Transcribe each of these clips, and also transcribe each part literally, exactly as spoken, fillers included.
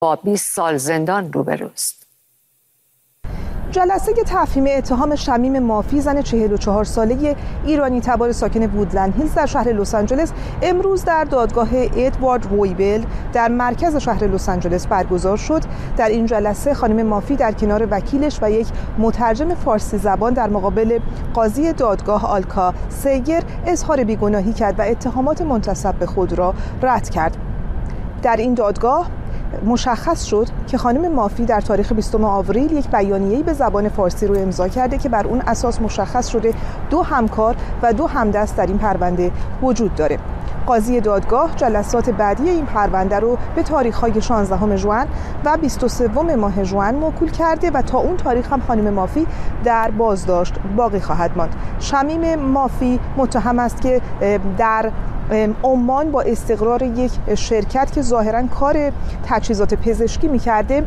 با بیست سال زندان روبروست. جلسه تفهیم اتهام شمیم مافی، زن چهل و چهار ساله ایرانی تبار ساکن وودلند هیلز در شهر لس آنجلس، امروز در دادگاه ادوارد رویبل در مرکز شهر لس آنجلس برگزار شد. در این جلسه خانم مافی در کنار وکیلش و یک مترجم فارسی زبان در مقابل قاضی دادگاه آلکا سیگر اظهار بیگناهی کرد و اتهامات منتسب به خود را رد کرد. در این دادگاه مشخص شد که خانم مافی در تاریخ بیستم آوریل یک بیانیه‌ای به زبان فارسی رو امضا کرده که بر اون اساس مشخص شده دو همکار و دو همدست در این پرونده وجود داره. قاضی دادگاه جلسات بعدی این پرونده رو به تاریخ‌های شانزدهم ژوئن و بیست و سوم ماه ژوئن موکول کرده و تا اون تاریخ هم خانم مافی در بازداشت باقی خواهد ماند. شمیم مافی متهم است که در عمان با استقرار یک شرکت که ظاهراً کار تجهیزات پزشکی می‌کرده،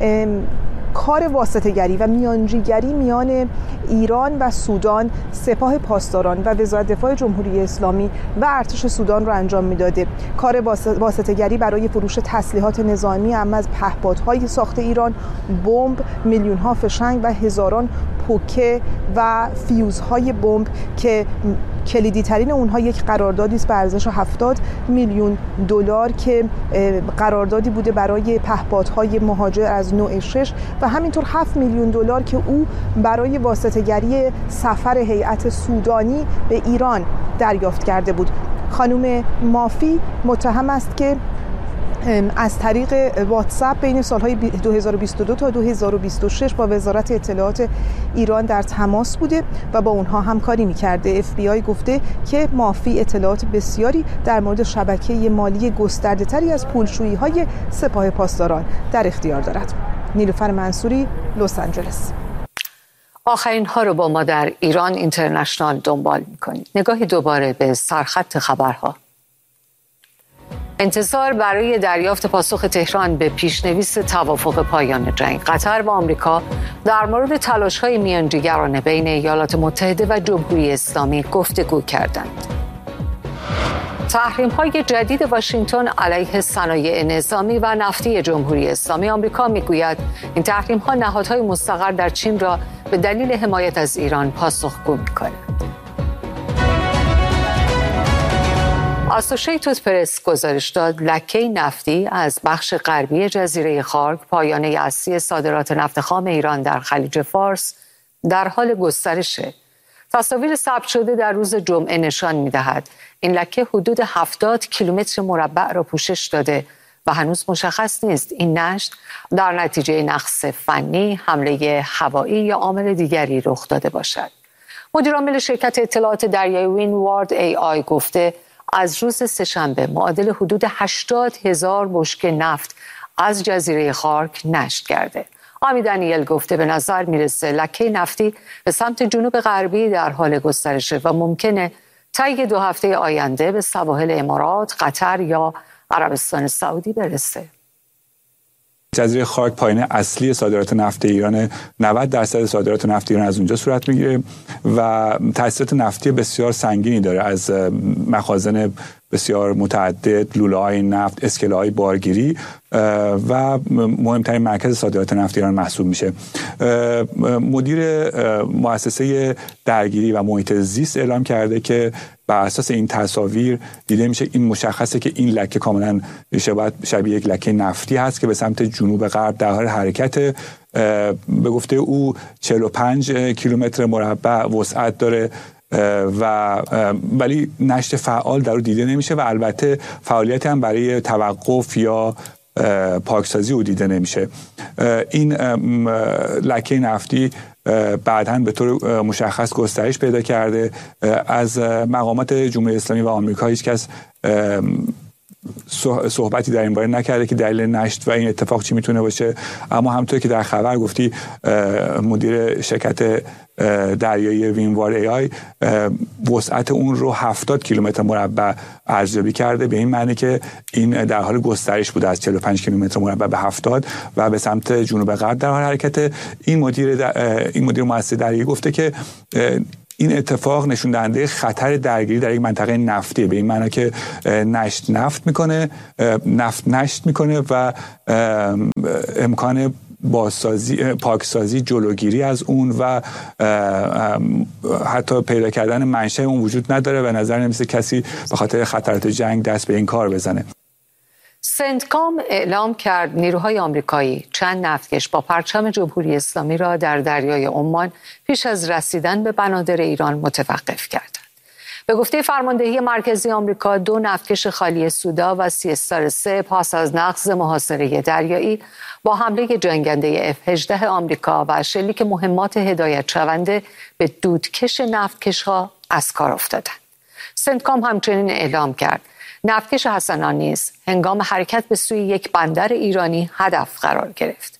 کار واسطه‌گری و میانجیگری میان ایران و سودان، سپاه پاسداران و وزارت دفاع جمهوری اسلامی و ارتش سودان را انجام میداده. کار واسطه‌گری برای فروش تسلیحات نظامی هم از پهپادهای ساخت ایران، بمب، میلیون‌ها فشنگ و هزاران پوکه و فیوزهای بمب که کلیدی ترین اونها یک قراردادی است به ارزش هفتاد میلیون دلار که قراردادی بوده برای پهپادهای مهاجر از نوع شش و همینطور هفت میلیون دلار که او برای واسطه‌گری سفر هیئت سودانی به ایران دریافت کرده بود. خانم مافی متهم است که از طریق واتساپ بین سالهای دو هزار و بیست و دو تا دو هزار و بیست و شش با وزارت اطلاعات ایران در تماس بوده و با اونها همکاری می‌کرده. اف بی آی گفته که مافی اطلاعات بسیاری در مورد شبکه مالی گسترده‌تری از پولشویی‌های سپاه پاسداران در اختیار دارد. نیلوفر منصوری، لس آنجلس. آخرین ها رو با ما در ایران اینترنشنال دنبال می‌کنید. نگاهی دوباره به سرخط خبرها. انتظار برای دریافت پاسخ تهران به پیشنویس توافق پایان جنگ. قطر و آمریکا در مورد تلاش‌های میانجیگرانه بین ایالات متحده و جمهوری اسلامی گفتگو کردند. تحریم‌های جدید واشنگتن علیه صنایع نظامی و نفتی جمهوری اسلامی. آمریکا می‌گوید این تحریم‌ها نهادهای مستقر در چین را به دلیل حمایت از ایران پاسخگو می‌کند. اسوشییتد پرس گزارش داد لکه نفتی از بخش غربی جزیره خارک، پایانه اصلی صادرات نفت خام ایران در خلیج فارس، در حال گسترشه. تصاویر ثبت شده در روز جمعه نشان می‌دهد این لکه حدود هفتاد کیلومتر مربع را پوشش داده و هنوز مشخص نیست این نشت در نتیجه نقص فنی، حمله هوایی یا عامل دیگری رخ داده باشد. مدیر عامل شرکت اطلاعات دریایی ویندوارد ای آی گفته از روز سه‌شنبه معادل حدود هشتاد هزار بشکه نفت از جزیره خارک نشت کرده. آمی دانیل گفته به نظر میرسه لکه نفتی به سمت جنوب غربی در حال گسترشه و ممکنه طی دو هفته آینده به سواحل امارات، قطر یا عربستان سعودی برسه. جزیره خارک پایانه اصلی صادرات نفت ایران، نود درصد صادرات نفت ایران از اونجا صورت میگیره و تأثیرات نفتی بسیار سنگینی داره، از مخازن بسیار متعدد، لوله‌های نفت، اسکله‌های بارگیری و مهمترین مرکز صادرات نفت ایران محسوب میشه. مدیر مؤسسه درگیری و محیط زیست اعلام کرده که بر اساس این تصاویر دیده میشه این مشخصه که این لکه کاملا شبیه یک لکه نفتی هست که به سمت جنوب غرب در حال حرکت. به گفته او چهل و پنج کیلومتر مربع وسعت داره و ولی نشت فعال در او دیده نمیشه و البته فعالیتی هم برای توقف یا پاکسازی او دیده نمیشه. این لکه نفتی بعداً به طور مشخص گسترش پیدا کرده. از مقامات جمهوری اسلامی و آمریکا هیچ کس صحبتی در این باره نکرده که دلیل نشت و این اتفاق چی میتونه باشه، اما همونطور که در خبر گفتی مدیر شرکت دریایی ویندوارد ای آی وسعت اون رو هفتاد کیلومتر مربع ارزیابی کرده، به این معنی که این در حال گسترش بوده از چهل و پنج کیلومتر مربع به هفتاد و به سمت جنوب غرب در حال حرکت. این مدیر این مدیر مؤسسه دریایی گفته که این اتفاق نشون دهنده خطر درگیری در یک منطقه نفتی، به این معنی که نشت نفت میکنه نفت نشت میکنه و امکان بازسازی پاکسازی جلوگیری از اون و حتی پیدا کردن منشأ اون وجود نداره و نظر نمیسه کسی به خاطر خطرات جنگ دست به این کار بزنه. سنتکام اعلام کرد نیروهای آمریکایی چند نفتکش با پرچم جمهوری اسلامی را در دریای عمان پیش از رسیدن به بنادر ایران متوقف کردند. به گفته فرماندهی مرکزی آمریکا، دو نفتکش خالی سودا و سی استار سه پس از نقض محاصره دریایی با حمله جنگنده اف هجده آمریکا و شلیک مهمات هدایت شونده به دودکش نفتکش‌ها از کار افتادند. سنتکام همچنین اعلام کرد نفتکش حسنان نیز هنگام حرکت به سوی یک بندر ایرانی هدف قرار گرفت.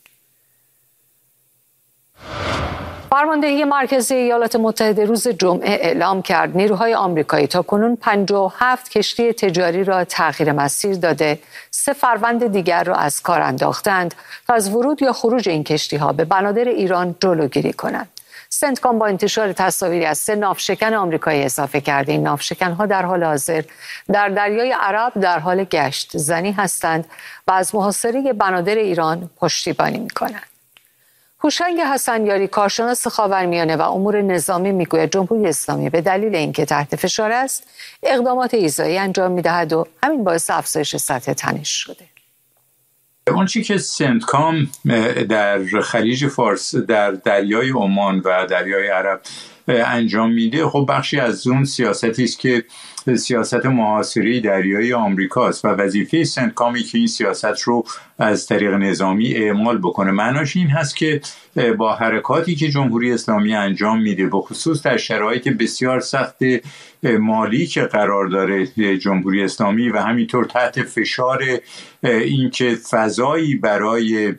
فرماندهی مرکزی ایالات متحده روز جمعه اعلام کرد نیروهای آمریکایی تاکنون پنجاه و هفت کشتی تجاری را تغییر مسیر داده، سه فروند دیگر را از کار انداختند تا از ورود یا خروج این کشتی‌ها به بنادر ایران جلوگیری کنند. سنتکام با انتشار تصاویری از سه ناوشکن آمریکایی اضافه کرده این ناوشکن‌ها در حال حاضر در دریای عرب در حال گشت زنی هستند و از محاصره بنادر ایران پشتیبانی می‌کنند. هوشنگ حسنیاری کارشناس خاورمیانه و امور نظامی میگوید جمهوری اسلامی به دلیل اینکه تحت فشار است اقدامات ایذایی انجام می‌دهد و همین باعث افزایش سطح تنش شده. اون چی که سنتکام در خلیج فارس در دریای عمان و دریای عرب انجام میده خب بخشی از اون سیاستی است که سیاست محاصره دریایی آمریکاست و وظیفه سنتکامی که این سیاست رو از طریق نظامی اعمال بکنه. معناش این هست که با حرکاتی که جمهوری اسلامی انجام میده به خصوص در شرایط بسیار سخت مالی که قرار داره جمهوری اسلامی و همینطور تحت فشار اینکه فضایی برای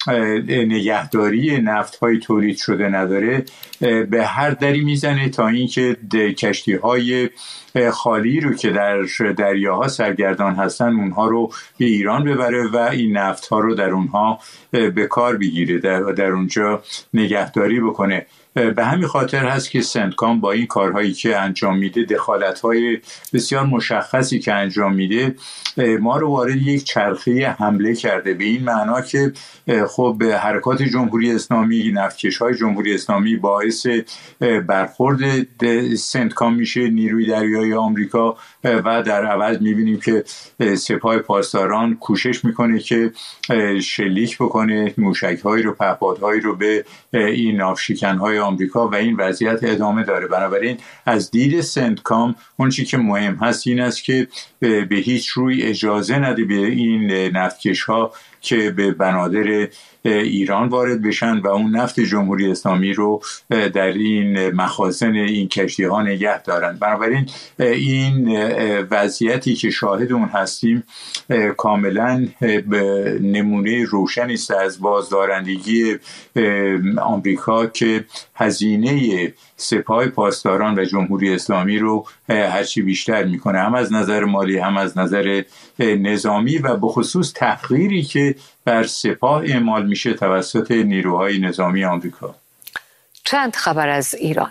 نگهداری نفت‌های تولید شده نداره، به هر دری میزنه تا اینکه کشتی‌های خالی رو که در دریاها سرگردان هستن اونها رو به ایران ببره و این نفت‌ها رو در اونها به کار بگیره، در, در اونجا نگهداری بکنه. به همین خاطر هست که سنتکام با این کارهایی که انجام میده، دخالت‌های بسیار مشخصی که انجام میده، ما رو وارد یک چرخه حمله کرده، به این معنا که خب حرکات جمهوری اسلامی، نفتکش‌های جمهوری اسلامی باعث برخورد سنتکام میشه نیروی دریایی آمریکا و در عوض میبینیم که سپاه پاسداران کوشش میکنه که شلیک بکنه موشک‌هایی رو، پهپادهایی رو به این ناوشکن‌های آمریکا و این وضعیت ادامه داره. بنابراین از دید سنتکام اون چیزی که مهم هست این است که به هیچ روی اجازه نده به این نفتکش‌ها که به بنادر ایران وارد بشن و اون نفت جمهوری اسلامی رو در این مخازن این کشتی‌ها نگه دارن. بنابراین این وضعیتی که شاهد اون هستیم کاملا نمونه روشنی است از بازدارندگی آمریکا که هزینه سپاه پاسداران و جمهوری اسلامی رو هرچی بیشتر میکنه، هم از نظر مالی هم از نظر نظامی و به خصوص تحقیری که بر سپاه اعمال میشه توسط نیروهای نظامی آمریکا. چند خبر از ایران.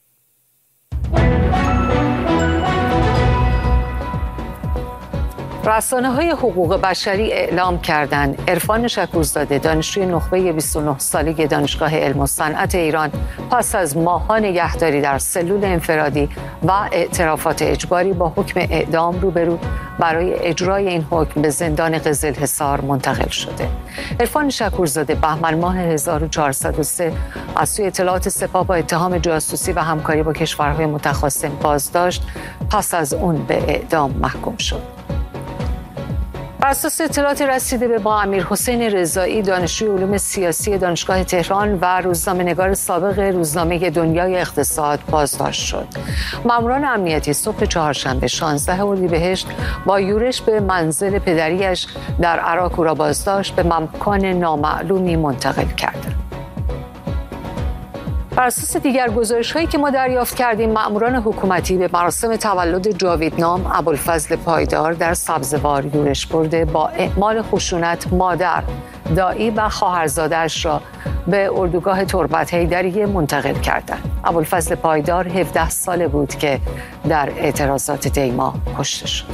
رسانه‌های حقوق بشری اعلام کردند عرفان شکورزاده دانشجوی نخبه بیست و نه ساله دانشگاه علم و صنعت ایران پس از ماه‌ها نگهداری در سلول انفرادی و اعترافات اجباری با حکم اعدام روبرو برای اجرای این حکم به زندان قزلحصار منتقل شده. عرفان شکورزاده بهمن ماه هزار و چهارصد و سه از سوی اطلاعات سپاه با اتهام جاسوسی و همکاری با کشورهای متخاصم بازداشت، پس از اون به اعدام محکوم شد. بر اساس اطلاعات رسیده به ما، امیر حسین رضایی دانشجوی علوم سیاسی دانشگاه تهران و روزنامه‌نگار سابق روزنامه دنیای اقتصاد بازداشت شد. ماموران امنیتی صبح چهارشنبه شانزده اردیبهشت با یورش به منزل پدریش در عراق او را بازداشت به مکان نامعلومی منتقل کردند. بر اساس دیگر گزارش‌هایی که ما دریافت کردیم، مأموران حکومتی به مراسم تولد جاویدنام ابوالفضل پایدار در سبزوار یورش برده با اعمال خشونت مادر، دایی و خواهرزاده‌اش را به اردوگاه تربت حیدریه منتقل کردند. ابوالفضل پایدار هفده ساله بود که در اعتراضات دیما کشته شد.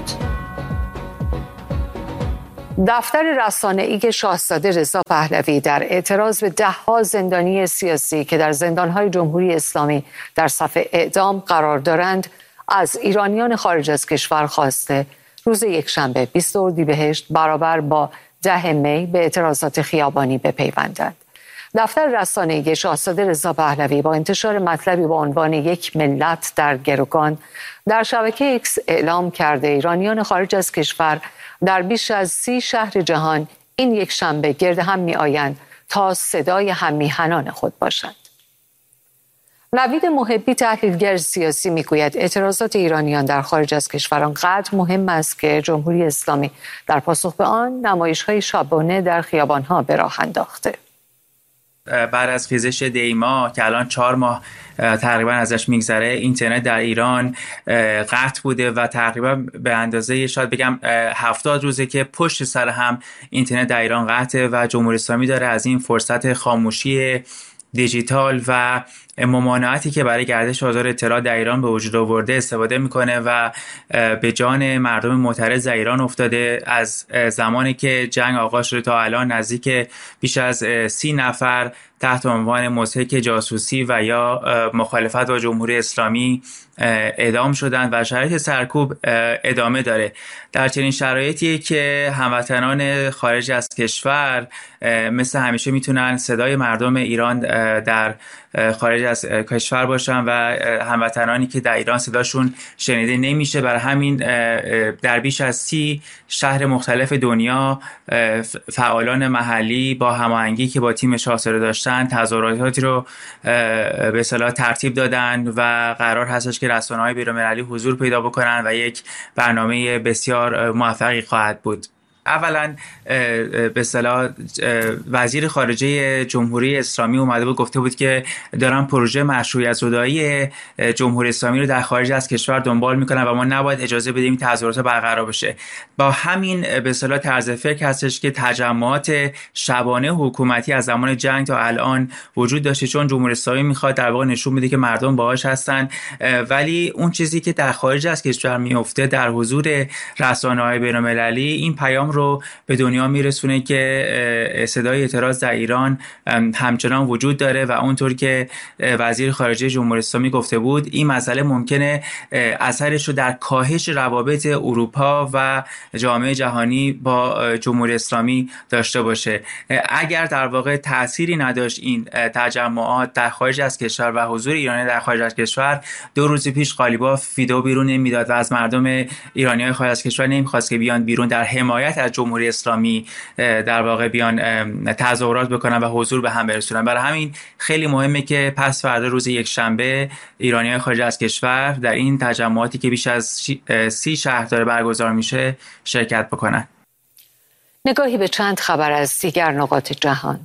دفتر رسانه‌ای شاهزاده رضا پهلوی در اعتراض به ده‌ها زندانی سیاسی که در زندان‌های جمهوری اسلامی در صف اعدام قرار دارند، از ایرانیان خارج از کشور خواسته روز یکشنبه بیست اردیبهشت برابر با ده می به اعتراضات خیابانی بپیوندند. دفتر رسانه‌ای شاهزاده رضا پهلوی با انتشار مطلبی با عنوان یک ملت در گروگان در شبکه ایکس اعلام کرده ایرانیان خارج از کشور در بیش از سی شهر جهان این یک شنبه گرد هم می آیند تا صدای هممیهنان خود باشند. نوید محبی تحلیلگر سیاسی می گوید اعتراضات ایرانیان در خارج از کشور آنقدر مهم است که جمهوری اسلامی در پاسخ به آن نمایش‌های شبانه در خیابان‌ها به راه انداخته. بعد از خیزش دیما که الان چهار ماه تقریبا ازش میگذره، اینترنت در ایران قطع بوده و تقریبا به اندازه شاید بگم هفتاد روزه که پشت سر هم اینترنت در ایران قطعه و جمهوری اسلامی داره از این فرصت خاموشی دیجیتال و ممانعتی که برای گردش آزاد اطلاعات در ایران به وجود آورده استفاده میکنه و به جان مردم معترض در ایران افتاده. از زمانی که جنگ آغاز شده تا الان نزدیک بیش از سی نفر تحت عنوان مضحک جاسوسی و یا مخالفت با جمهوری اسلامی اعدام شدند و شرایط سرکوب ادامه داره. در چنین شرایطی که هموطنان خارج از کشور مثل همیشه میتونن صدای مردم ایران در خارج از کشور باشن و هموطنانی که در ایران صداشون شنیده نمیشه، برای همین در بیش از سی شهر مختلف دنیا فعالان محلی با هماهنگی که با تیم شاهزاده داشتن تظاهراتی رو به اصطلاح ترتیب دادن و قرار هستش که رسانه‌های بین‌المللی حضور پیدا بکنن و یک برنامه بسیار موفقی خواهد بود. اولا به اصطلاح وزیر خارجه جمهوری اسلامی اومده بود گفته بود که دارن پروژه مشروعیت زدایی جمهوری اسلامی رو در خارج از کشور دنبال میکنن و ما نباید اجازه بدیم تظاهرات برقرار بشه. با همین به اصطلاح طرز فکر هستش که تجمعات شبانه حکومتی از زمان جنگ تا الان وجود داشته، چون جمهوری اسلامی میخواد در واقع نشون بده که مردم باهاش هستن، ولی اون چیزی که در خارج از کشور میفته در حضور رسانه‌های بین‌المللی این پیام رو به دنیا میرسونه که صدای اعتراض در ایران همچنان وجود داره و اونطور که وزیر خارجه جمهوری اسلامی گفته بود این مسئله ممکنه اثرش رو در کاهش روابط اروپا و جامعه جهانی با جمهوری اسلامی داشته باشه. اگر در واقع تأثیری نداشت این تجمعات در خارج از کشور و حضور ایرانی در خارج از کشور، دو روز پیش قالیباف ویدئو بیرون نمیداد و از مردم ایرانی‌های خارج از کشور نمیخواست که بیان بیرون در حمایت از جمهوری اسلامی در واقع بیان تظاهرات بکنن و حضور به هم برسونن. برای همین خیلی مهمه که پس فردا روز یک شنبه ایرانی‌های خارج از کشور در این تجمعاتی که بیش از سی شهر داره برگزار میشه شرکت بکنن. نگاهی به چند خبر از دیگر نقاط جهان.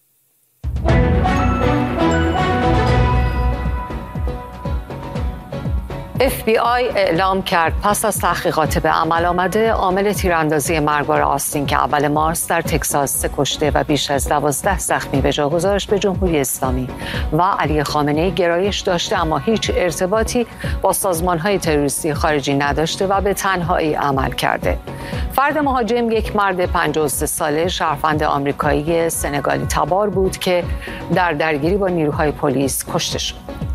اف بی آی اعلام کرد پس از تحقیقات به عمل آمده عامل تیراندازی مرگبار آستین که اول مارس در تگزاس سه کشته و بیش از دوازده زخمی به جا گذاشت به جمهوری اسلامی و علی خامنه‌ای گرایش داشته، اما هیچ ارتباطی با سازمان‌های تروریستی خارجی نداشته و به تنهایی عمل کرده. فرد مهاجم یک مرد پنجاه و سه ساله شهروند آمریکایی سنگالی تبار بود که در درگیری با نیروهای پلیس کشته شد.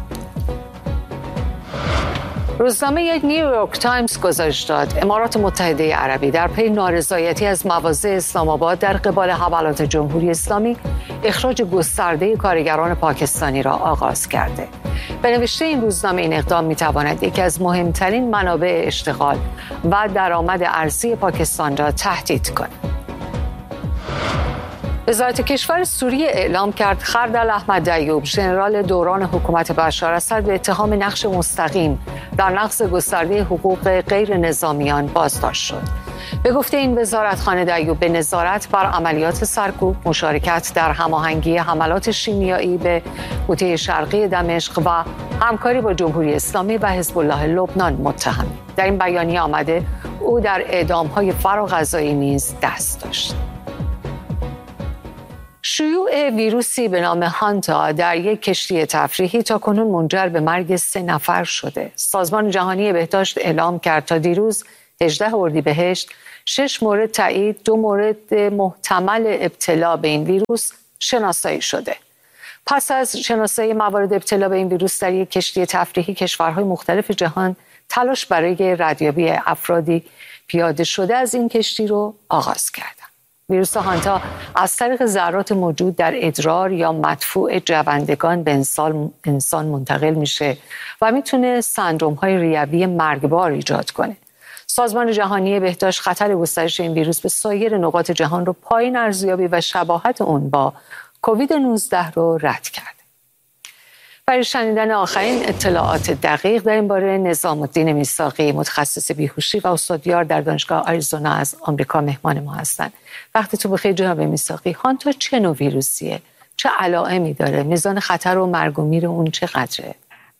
روزنامه نیویورک تایمز گزارش داد امارات متحده عربی در پی نارضایتی از مواضع اسلام آباد در قبال حملات جمهوری اسلامی اخراج گسترده کارگران پاکستانی را آغاز کرده. به نوشته این روزنامه این اقدام می‌تواند یکی از مهمترین منابع اشتغال و درآمد ارزی پاکستان را تهدید کند. وزارت کشور سوریه اعلام کرد خردل احمد دیوب ژنرال دوران حکومت بشار اسد به اتهام نقش مستقیم در نقض گسترده حقوق غیر نظامیان بازداشت شد. به گفته این وزارتخانه دیوب به نظارت بر عملیات سرکوب، مشارکت در هماهنگی حملات شیمیایی به قوطه شرقی دمشق و همکاری با جمهوری اسلامی و حزب الله لبنان متهم. در این بیانیه آمده او در اعدام‌های فراغذایی نیز دست داشت. شیوع ویروسی به نام هانتا در یک کشتی تفریحی تاکنون منجر به مرگ سه نفر شده. سازمان جهانی بهداشت اعلام کرد تا دیروز هجدهم اردیبهشت شش مورد تایید، دو مورد محتمل ابتلا به این ویروس شناسایی شده. پس از شناسایی موارد ابتلا به این ویروس در یک کشتی تفریحی، کشورهای مختلف جهان تلاش برای ردیابی افرادی پیاده شده از این کشتی رو آغاز کردند. ویروس هانتا از طریق ذرات موجود در ادرار یا مدفوع جوندگان به انسان, انسان منتقل میشه و میتونه سندروم‌های ریوی مرگبار ایجاد کنه. سازمان جهانی بهداشت خطر گسترش این ویروس به سایر نقاط جهان رو پایین ارزیابی و شباهت اون با کووید نوزده رو رد کرده. برای شنیدن آخرین اطلاعات دقیق در این باره، نظام الدین میثاقی، متخصص بیهوشی و استادیار در دانشگاه آریزونا از آمریکا مهمان ما هستند. وقتتون بخیر جناب میثاقی. هانتا چه نوع ویروسیه؟ چه علائمی داره؟ میزان خطر و مرگ و میر اون چقدره؟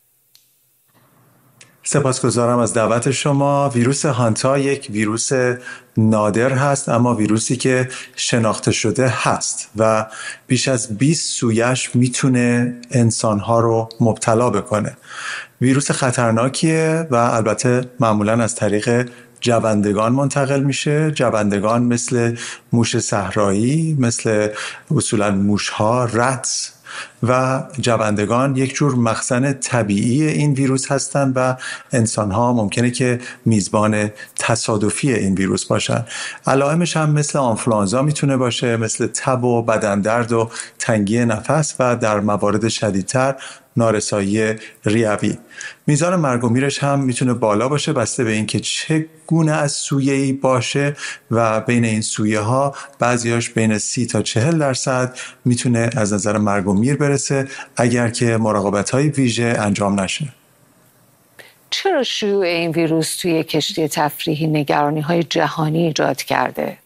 سپاسگزارم از دعوت شما. ویروس هانتا یک ویروس نادر هست، اما ویروسی که شناخته شده هست و بیش از بیست سویش میتونه انسانها رو مبتلا بکنه. ویروس خطرناکیه و البته معمولا از طریق جوندگان منتقل میشه. جوندگان مثل موش صحرایی، مثل اصولا موشها، رتس و جوندگان یک جور مخزن طبیعی این ویروس هستند و انسان‌ها ممکنه که میزبان تصادفی این ویروس باشن. علائمش هم مثل آنفلوانزا میتونه باشه، مثل تب و بدن درد و تنگی نفس و در موارد شدیدتر نارسایی ریوی. میزان مرگ و میرش هم میتونه بالا باشه بسته به اینکه چه گونه از سویه‌ای باشه و بین این سویه ها بعضیاش بین سی تا چهل درصد میتونه از نظر مرگ و میر برسه اگر که مراقبت های ویژه انجام نشه. چرا شیوع این ویروس توی کشتی تفریحی نگرانی های جهانی ایجاد کرده؟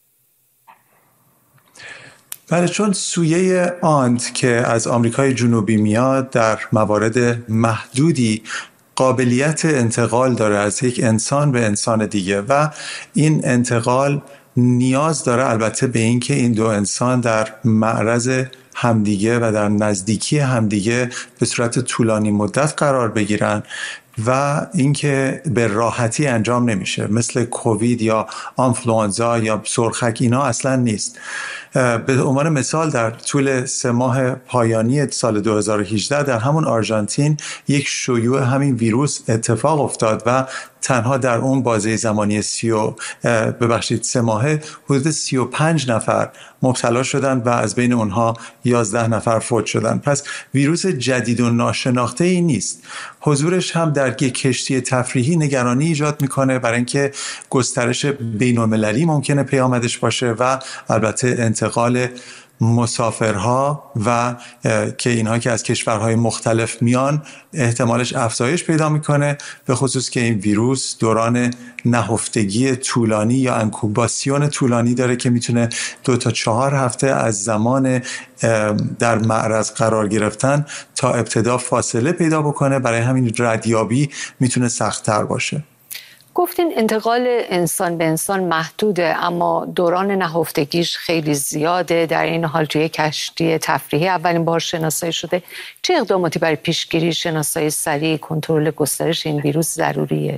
بله، چون سویه آنت که از آمریکای جنوبی میاد در موارد محدودی قابلیت انتقال داره از یک انسان به انسان دیگه و این انتقال نیاز داره البته به این که این دو انسان در معرض همدیگه و در نزدیکی همدیگه به صورت طولانی مدت قرار بگیرن و اینکه به راحتی انجام نمیشه. مثل کووید یا آنفلوانزا یا سرخک اینا اصلا نیست. به عنوان مثال در طول سه ماه پایانی سال دو هزار و هجده در همون آرژانتین یک شیوع همین ویروس اتفاق افتاد و تنها در اون بازه زمانی سی و ببخشید سه ماهه حدود سی و پنج نفر مبتلا شدند و از بین اونها یازده نفر فوت شدند. پس ویروس جدید و ناشناخته ای نیست. حضورش هم در یک کشتی تفریحی نگرانی ایجاد میکنه برای اینکه گسترش بین‌المللی ممکنه پیامدش باشه و البته انتقال مسافرها و که اینها که از کشورهای مختلف میان احتمالش افزایش پیدا میکنه، به خصوص که این ویروس دوران نهفتگی طولانی یا انکوباسیون طولانی داره که میتونه دو تا چهار هفته از زمان در معرض قرار گرفتن تا ابتدا فاصله پیدا بکنه. برای همین ردیابی میتونه سخت‌تر باشه. گفتین انتقال انسان به انسان محدوده اما دوران نهفتگیش خیلی زیاده. در این حال توی کشتی تفریحی اولین بار شناسایی شده. چه اقداماتی برای پیشگیری، شناسایی سریع، کنترل گسترش این ویروس ضروریه؟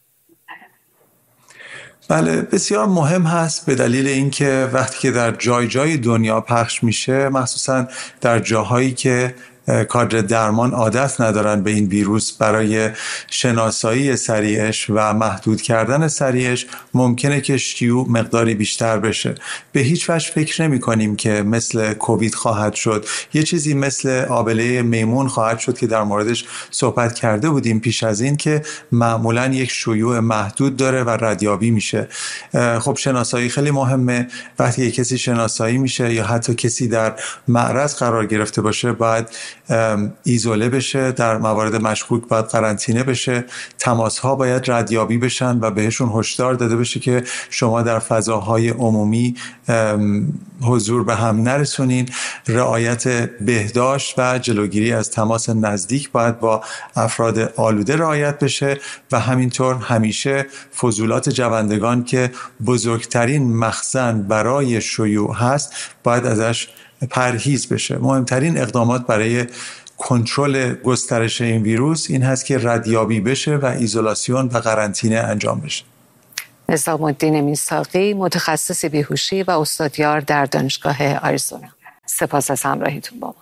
بله، بسیار مهم هست به دلیل اینکه وقتی که در جای جای دنیا پخش میشه، مخصوصا در جاهایی که کادر درمان عادت ندارن به این ویروس، برای شناسایی سریعش و محدود کردن سریعش ممکنه که شیوع مقداری بیشتر بشه. به هیچ وجه فکر نمی کنیم که مثل کووید خواهد شد. یه چیزی مثل آبله میمون خواهد شد که در موردش صحبت کرده بودیم پیش از این، که معمولا یک شیوع محدود داره و ردیابی میشه. خب شناسایی خیلی مهمه. وقتی یک کسی شناسایی میشه یا حتی کسی در معرض قرار گرفته باشه باید ایزوله بشه، در موارد مشکوک باید قرنطینه بشه، تماس‌ها باید ردیابی بشن و بهشون هشدار داده بشه که شما در فضاهای عمومی حضور به هم نرسونین. رعایت بهداشت و جلوگیری از تماس نزدیک باید با افراد آلوده رعایت بشه و همینطور همیشه فضولات جوندگان که بزرگترین مخزن برای شیوع هست باید ازش پرهیز بشه. مهمترین اقدامات برای کنترل گسترش این ویروس این هست که ردیابی بشه و ایزولاسیون و قرنطینه انجام بشه. نظام الدین میثاقی، متخصص بیهوشی و استادیار در دانشگاه آریزونا. سپاس از همراهیتون با ما.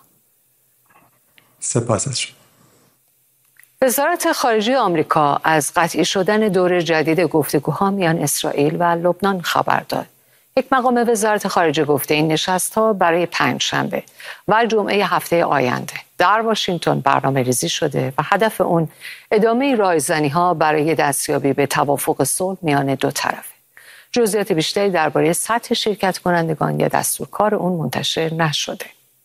سپاس از شما. وزارت خارجه آمریکا از قطعی شدن دور جدید گفتگوها میان اسرائیل و لبنان خبر داد. یک مقام وزارت خارجه گفته این نشست‌ها برای پنجشنبه و جمعه هفته آینده در واشنگتن برنامه ریزی شده و هدف اون ادامه رایزنی‌ها برای دستیابی به توافق صلح میان دو طرفه. جزئیات بیشتری درباره سطح شرکت کنندگان یا دستورکار اون منتشر نشده.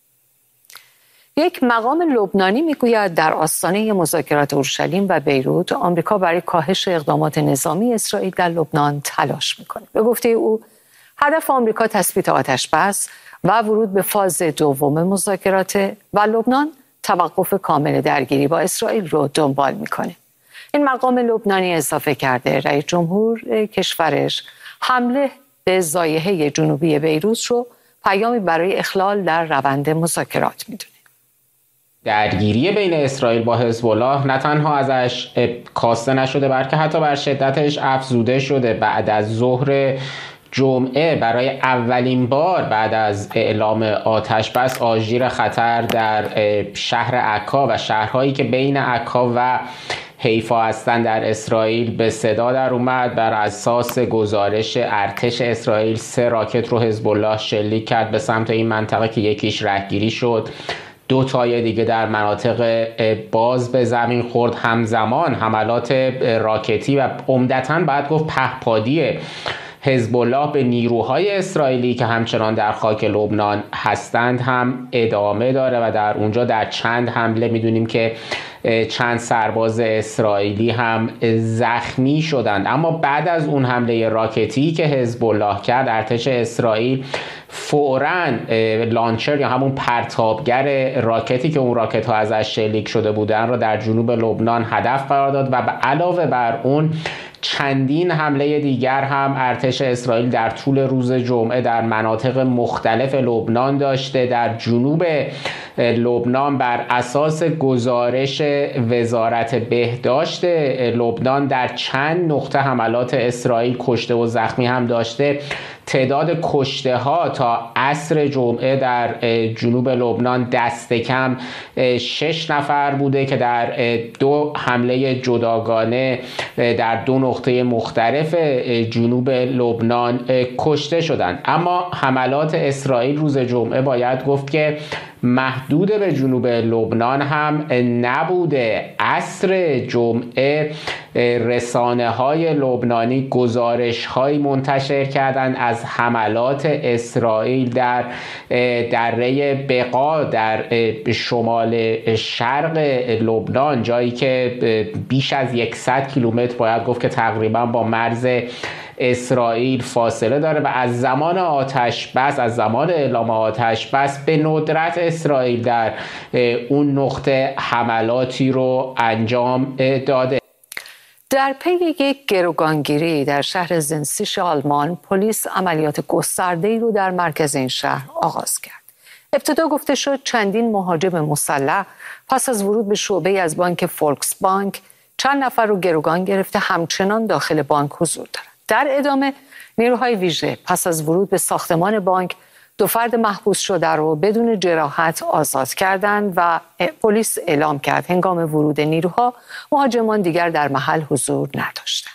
یک مقام لبنانی میگوید در آستانه مذاکرات اورشلیم و بیروت آمریکا برای کاهش اقدامات نظامی اسرائیل در لبنان تلاش میکنه. به گفته او هدف آمریکا تثبیت آتش‌بس و ورود به فاز دوم مذاکرات و لبنان توقف کامل درگیری با اسرائیل رو دنبال میکنه. این مقام لبنانی اضافه کرده رئیس جمهور کشورش حمله به زایحه جنوبی بیروت رو پیامی برای اخلال در روند مذاکرات میدونه. درگیری بین اسرائیل با حزب الله نه تنها ازش کاسته نشده بلکه حتی بر شدتش افزوده شده. بعد از ظهر جمعه برای اولین بار بعد از اعلام آتش بس آژیر خطر در شهر عکا و شهرهایی که بین عکا و حیفا هستند در اسرائیل به صدا در اومد. بر اساس گزارش ارتش اسرائیل سه راکت رو حزب الله شلیک کرد به سمت این منطقه که یکیش رهگیری شد، دو تای دیگه در مناطق باز به زمین خورد. همزمان حملات راکتی و عمدتاً باید گفت پهپادی حزب الله به نیروهای اسرائیلی که همچنان در خاک لبنان هستند هم ادامه داره و در اونجا در چند حمله میدونیم که چند سرباز اسرائیلی هم زخمی شدند. اما بعد از اون حمله راکتی که حزب الله کرد ارتش اسرائیل فوراً لانچر یا همون پرتابگر راکتی که اون راکت ها ازش شلیک شده بودن را در جنوب لبنان هدف قرار داد و به علاوه بر اون چندین حمله دیگر هم ارتش اسرائیل در طول روز جمعه در مناطق مختلف لبنان داشته. در جنوب لبنان بر اساس گزارش وزارت بهداشت لبنان در چند نقطه حملات اسرائیل کشته و زخمی هم داشته. تعداد کشته ها تا عصر جمعه در جنوب لبنان دست کم شش نفر بوده که در دو حمله جداگانه در دو نقطه مختلف جنوب لبنان کشته شدند. اما حملات اسرائیل روز جمعه باید گفت که محدود به جنوب لبنان هم نبوده. عصر جمعه رسانه های لبنانی گزارش هایی منتشر کردند از حملات اسرائیل در دره بقا در شمال شرق لبنان، جایی که بیش از صد کیلومتر باید گفت که تقریبا با مرز اسرائیل فاصله داره و از زمان آتش بس از زمان اعلام آتش بس به ندرت اسرائیل در اون نقطه حملاتی رو انجام داده. در پی یک گروگانگیری در شهر زنسیش آلمان پلیس عملیات گسترده‌ای رو در مرکز این شهر آغاز کرد. ابتدا گفته شد چندین مهاجم مسلح پس از ورود به شعبه از بانک فولکس بانک چند نفر رو گروگان گرفته همچنان داخل بانک حضور دارند. در ادامه نیروهای ویژه پس از ورود به ساختمان بانک دو فرد محبوس شده رو بدون جراحت آزاد کردند و پلیس اعلام کرد هنگام ورود نیروها مهاجمان دیگر در محل حضور نداشتند.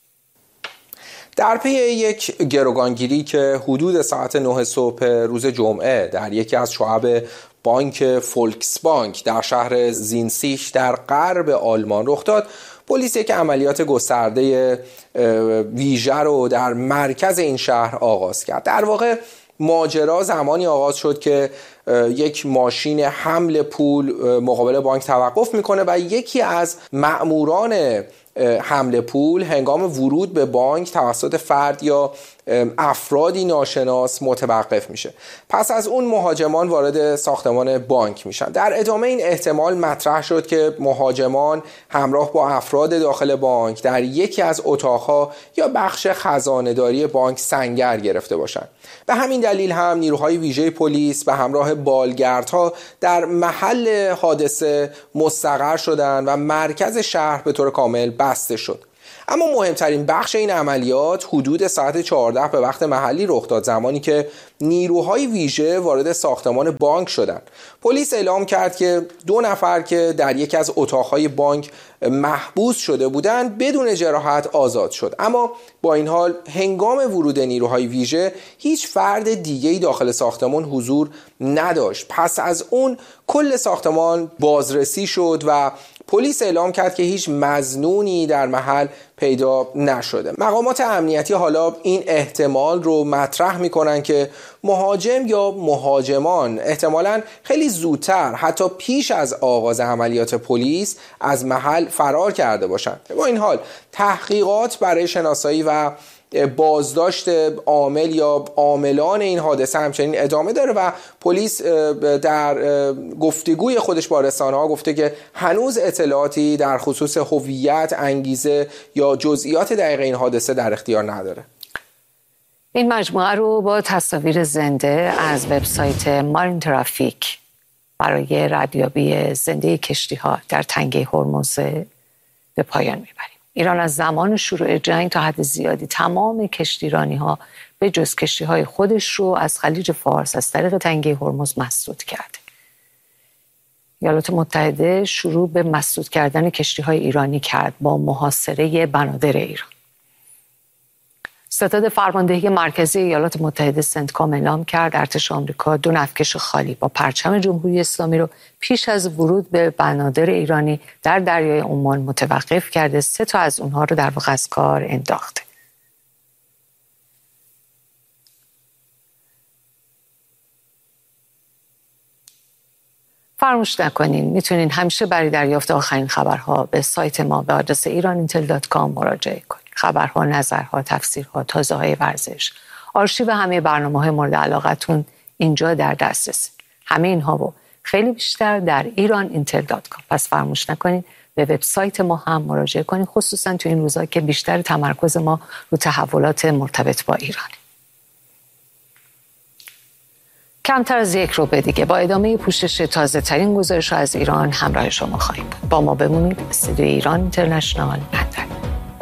در پی یک گروگانگیری که حدود ساعت نه صبح روز جمعه در یکی از شعب بانک فولکس بانک در شهر زینسیش در غرب آلمان رخ داد، پلیس یک عملیات گسترده ویژه رو در مرکز این شهر آغاز کرد. در واقع ماجرا زمانی آغاز شد که یک ماشین حمل پول مقابل بانک توقف میکنه و یکی از مأموران حمل پول هنگام ورود به بانک توسط فرد یا افرادی ناشناس متوقف میشه. پس از اون مهاجمان وارد ساختمان بانک میشن. در ادامه این احتمال مطرح شد که مهاجمان همراه با افراد داخل بانک در یکی از اتاقها یا بخش خزانه‌داری بانک سنگر گرفته باشند. به همین دلیل هم نیروهای ویژه پلیس به همراه بالگردها در محل حادثه مستقر شدند و مرکز شهر به طور کامل بسته شد. اما مهمترین بخش این عملیات حدود ساعت چهارده به وقت محلی رخ داد، زمانی که نیروهای ویژه وارد ساختمان بانک شدند. پلیس اعلام کرد که دو نفر که در یکی از اتاقهای بانک محبوس شده بودند بدون جراحت آزاد شد. اما با این حال هنگام ورود نیروهای ویژه هیچ فرد دیگه‌ای داخل ساختمان حضور نداشت. پس از اون کل ساختمان بازرسی شد و پلیس اعلام کرد که هیچ مظنونی در محل پیدا نشده. مقامات امنیتی حالا این احتمال رو مطرح میکنن که مهاجم یا مهاجمان احتمالاً خیلی زودتر، حتی پیش از آغاز عملیات پلیس، از محل فرار کرده باشند. با این حال تحقیقات برای شناسایی و بازداشت عامل یا عاملان این حادثه همچنین ادامه داره و پلیس در گفتگوی خودش با رسانه‌ها گفته که هنوز اطلاعاتی در خصوص هویت، انگیزه یا جزئیات دقیق این حادثه در اختیار نداره. این مجموعه رو با تصاویر زنده از وبسایت مارین ترافیک برای ردیابی زنده کشتی‌ها در تنگه هرمز به پایان میبریم. ایران از زمان شروع جنگ تا حد زیادی تمام کشتیرانی‌ها به جز کشتی‌های خودش رو از خلیج فارس از طریق تنگه هرمز مسدود کرده. ایالات متحده شروع به مسدود کردن کشتی‌های ایرانی کرد با محاصره بنادر ایران. ستاد فرماندهی مرکزی ایالات متحده سنتکام اعلام کرد ارتش آمریکا دو نفتکش خالی با پرچم جمهوری اسلامی رو پیش از ورود به بنادر ایرانی در دریای عمان متوقف کرده. سه تا از اونها رو در واقع از کار انداخته. فراموش نکنین میتونین همیشه برای دریافت آخرین خبرها به سایت ما به آدرس ایران اینتل دات کام مراجعه کنید. خبرها، نظرها، تفسیرها، تازه‌های ورزش، آرشیو همه برنامه‌های مورد علاقتون اینجا در دسترس. همه اینها و خیلی بیشتر در ایران اینتل دات کام. پس فراموش نکنید به وبسایت ما هم مراجعه کنید، خصوصا تو این روزا که بیشتر تمرکز ما رو تحولات مرتبط با ایران. کمتر از یک روبه دیگه با ادامه پوشش تازه ترین گزارش از ایران همراه شما خواهیم بود. با ما بمونید. استودیو ایران اینترنشنال لندن.